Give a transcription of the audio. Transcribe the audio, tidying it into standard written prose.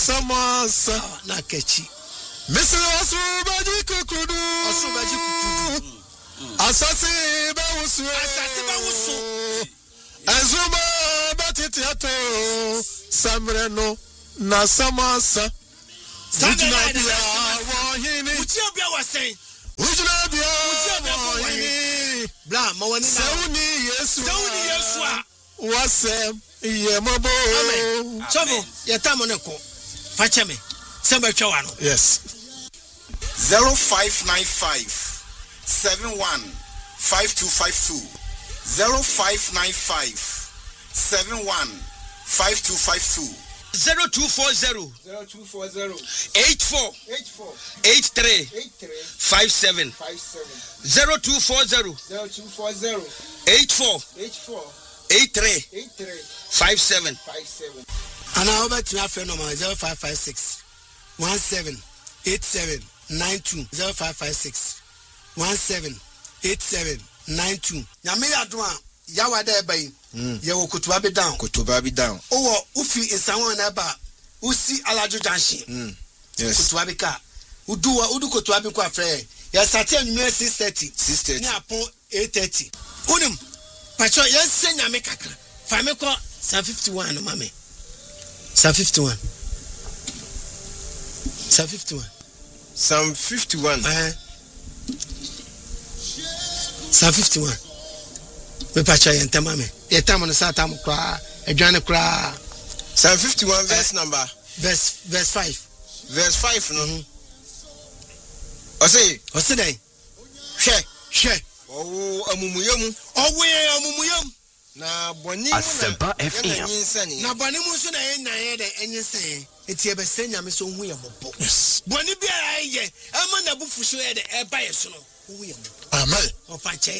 Samasa na kechi Mr. Asubaji Kukudu Asasi Bawusu Azuma Batitiato Samreno na Samasa Ujinabia Wahini Ujinabia wasay Ujinabia Wahini Bla mawani na Sauni Yesu Wasem Yemobo Amen Chavo yatamoneko Facheme Samba chawano Yes 0595 71 5252 0595 71 5252 0240 84 83 57 0240 84 83 57 and I over to my friend number 0556 17 87 92 0556 17 87 92 Nyame adwa yawa da bai ye wo kutuba be down owo ufi ensanwo na ba usi alajo junction yes kutuba be ka udu kutuba be kwa frɛ ya start anwumɛ 6:30 ni apon 8:30 unim pacho ye se nyame kakra fa me ko 51 no mame 51 Psalm 51 Psalm 51 me pacha yentama me yetam no satam kra adwane kra Psalm 51 verse number verse 5 no Ose dey hwe amumuyam na boni Asempa FM na boni mu so na yenyan de enyensen etie be senya me so hu ye bobo boni bia ye ama na bufuso ye de eba ye so no hu ye Amen o fa che